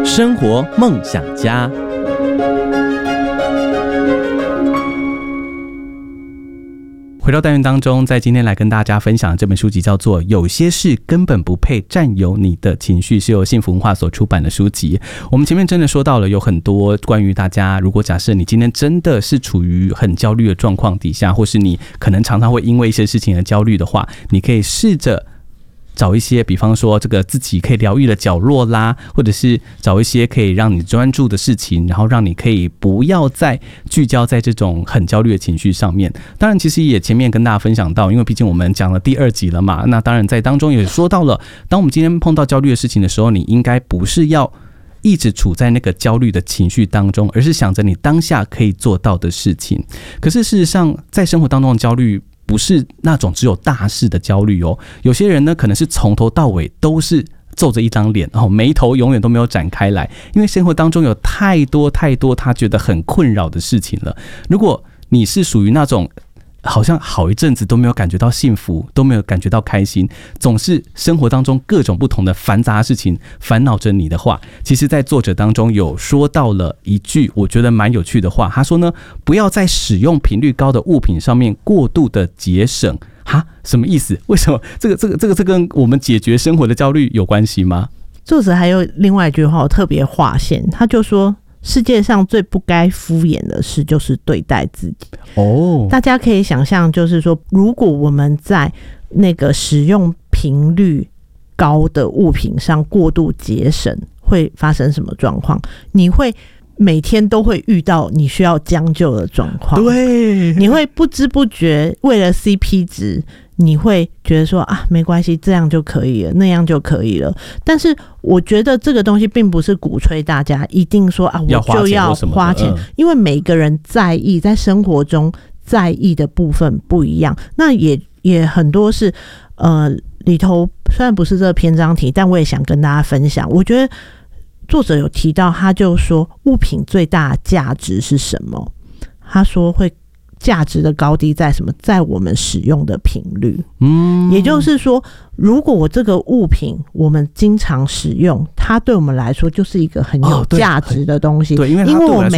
生活梦想家。回到单元当中，在今天来跟大家分享的这本书籍叫做《有些事根本不配占有你的情绪》，是由幸福文化所出版的书籍。我们前面真的说到了有很多关于大家，如果假设你今天真的是处于很焦虑的状况底下，或是你可能常常会因为一些事情而焦虑的话，你可以试着找一些，比方说这个自己可以疗愈的角落啦，或者是找一些可以让你专注的事情，然后让你可以不要再聚焦在这种很焦虑的情绪上面。当然其实也前面跟大家分享到，因为毕竟我们讲了第2集了嘛，那当然在当中也说到了，当我们今天碰到焦虑的事情的时候，你应该不是要一直处在那个焦虑的情绪当中，而是想着你当下可以做到的事情。可是事实上在生活当中的焦虑不是那种只有大事的焦虑哦，有些人呢可能是从头到尾都是皱着一张脸，眉头永远都没有展开来，因为生活当中有太多他觉得很困扰的事情了。如果你是属于那种好像好一阵子都没有感觉到幸福，都没有感觉到开心，总是生活当中各种不同的繁杂的事情烦恼着你的话，其实在作者当中有说到了一句我觉得蛮有趣的话，他说呢，不要在使用频率高的物品上面过度的节省。哈，什么意思？为什么这跟我们解决生活的焦虑有关系吗？ 作者还有另外一句话我特别划线，他就说世界上最不该敷衍的事就是对待自己。大家可以想象，就是说如果我们在那个使用频率高的物品上过度节省，会发生什么状况？你会每天都会遇到你需要将就的状况，对，你会不知不觉为了 CP 值，你会觉得说啊，没关系，这样就可以了，那样就可以了。但是我觉得这个东西并不是鼓吹大家一定说啊，我就要花钱，因为每个人在意在生活中在意的部分不一样。那也很多是里头虽然不是这个篇章题，但我也想跟大家分享。我觉得作者有提到，他就说物品最大的价值是什么？他说会价值的高低在什么？在我们使用的频率。也就是说，如果我这个物品我们经常使用，它对我们来说就是一个很有价值的东西。对，因为它对我来说